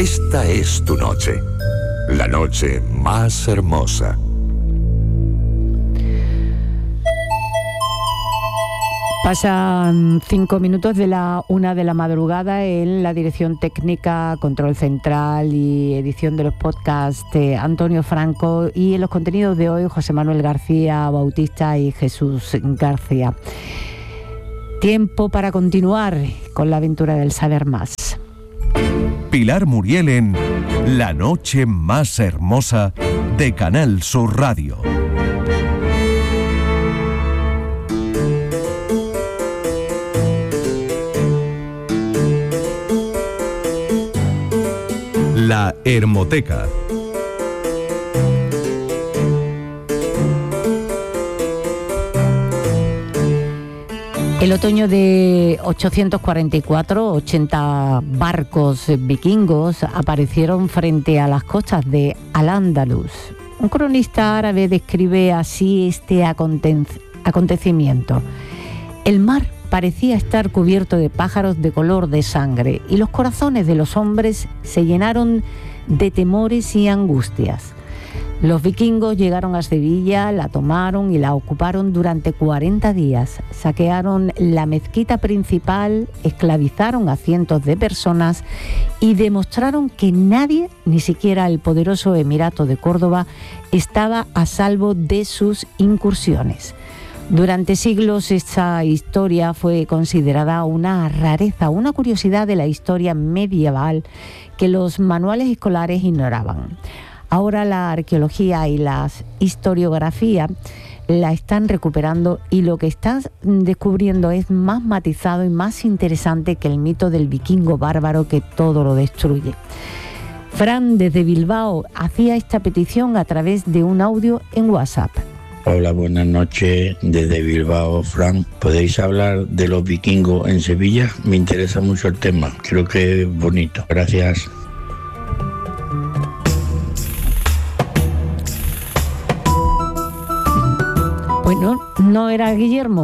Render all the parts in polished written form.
Esta es tu noche, la noche más hermosa. Pasan 5 minutos de la 1 de la madrugada. En la dirección técnica, control central y edición de los podcasts, Antonio Franco, y en los contenidos de hoy, José Manuel García Bautista y Jesús García. Tiempo para continuar con la aventura del saber más. Pilar Muriel en La noche más hermosa de Canal Sur Radio. La Hermoteca. El otoño de 844, 80 barcos vikingos aparecieron frente a las costas de Al-Ándalus. Un cronista árabe describe así este acontecimiento. El mar parecía estar cubierto de pájaros de color de sangre y los corazones de los hombres se llenaron de temores y angustias. Los vikingos llegaron a Sevilla, la tomaron y la ocuparon durante 40 días. Saquearon la mezquita principal, esclavizaron a cientos de personas y demostraron que nadie, ni siquiera el poderoso Emirato de Córdoba, estaba a salvo de sus incursiones. Durante siglos esta historia fue considerada una rareza, una curiosidad de la historia medieval que los manuales escolares ignoraban. Ahora la arqueología y la historiografía la están recuperando y lo que están descubriendo es más matizado y más interesante que el mito del vikingo bárbaro que todo lo destruye. Fran, desde Bilbao, hacía esta petición a través de un audio en WhatsApp. Hola, buenas noches, desde Bilbao, Fran. ¿Podéis hablar de los vikingos en Sevilla? Me interesa mucho el tema, creo que es bonito. Gracias. Bueno, no era Guillermo,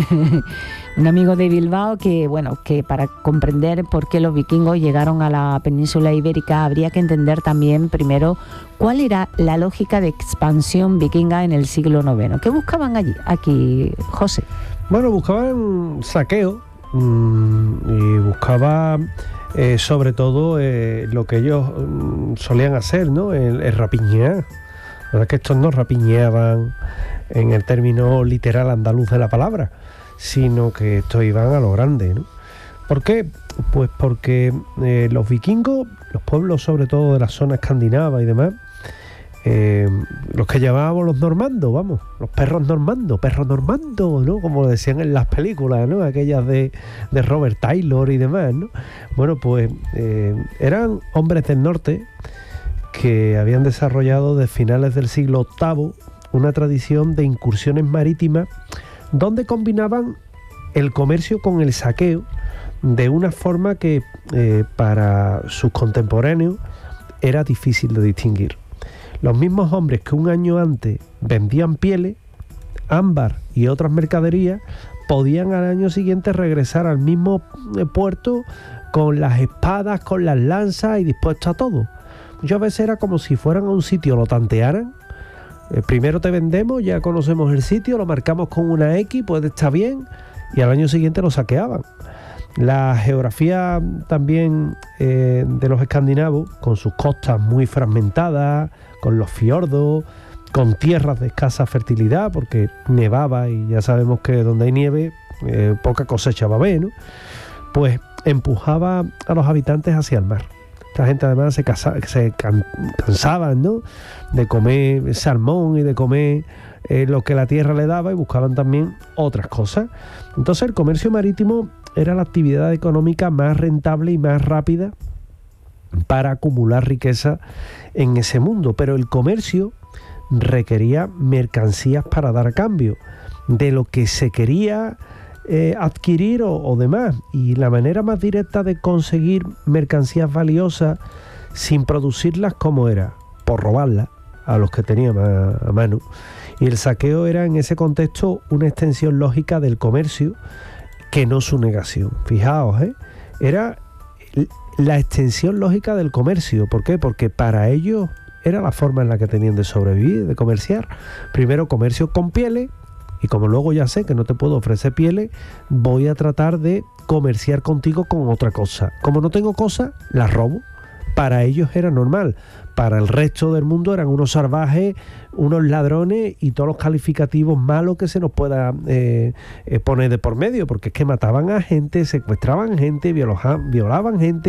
un amigo de Bilbao que para comprender por qué los vikingos llegaron a la península ibérica habría que entender también primero cuál era la lógica de expansión vikinga en el siglo IX. ¿Qué buscaban aquí, José? Bueno, buscaban saqueo y buscaban sobre todo lo que ellos solían hacer, ¿no? El rapiñear. La verdad es que estos no rapiñeaban en el término literal andaluz de la palabra, sino que estos iban a lo grande, ¿no? ¿Por qué? Pues porque los vikingos, los pueblos sobre todo de la zona escandinava y demás, los que llamábamos los normandos, los perros normandos, ¿no? Como decían en las películas, ¿no? Aquellas de Robert Taylor y demás, ¿no? Bueno, pues eran hombres del norte que habían desarrollado desde finales del siglo VIII una tradición de incursiones marítimas donde combinaban el comercio con el saqueo de una forma que para sus contemporáneos era difícil de distinguir. Los mismos hombres que un año antes vendían pieles, ámbar y otras mercaderías podían al año siguiente regresar al mismo puerto con las espadas, con las lanzas y dispuestos a todo. Muchas veces era como si fueran a un sitio, lo tantearan. Primero te vendemos, ya conocemos el sitio, lo marcamos con una X, pues está bien, y al año siguiente lo saqueaban. La geografía también de los escandinavos, con sus costas muy fragmentadas, con los fiordos, con tierras de escasa fertilidad, porque nevaba y ya sabemos que donde hay nieve, poca cosecha va a haber, ¿no? Pues empujaba a los habitantes hacia el mar. Esta gente además se cansaban, ¿no?, de comer salmón y de comer lo que la tierra le daba, y buscaban también otras cosas. Entonces el comercio marítimo era la actividad económica más rentable y más rápida para acumular riqueza en ese mundo. Pero el comercio requería mercancías para dar cambio de lo que se quería adquirir o demás, y la manera más directa de conseguir mercancías valiosas sin producirlas, ¿cómo era? Por robarlas a los que tenían a mano. Y el saqueo era en ese contexto una extensión lógica del comercio, que no su negación. Fijaos, era la extensión lógica del comercio. ¿Por qué? Porque para ellos era la forma en la que tenían de sobrevivir, de comerciar. Primero comercio con pieles, y como luego ya sé que no te puedo ofrecer pieles, voy a tratar de comerciar contigo con otra cosa. Como no tengo cosa, las robo. Para ellos era normal. Para el resto del mundo eran unos salvajes, unos ladrones y todos los calificativos malos que se nos pueda poner de por medio, porque es que mataban a gente, secuestraban gente, violaban gente.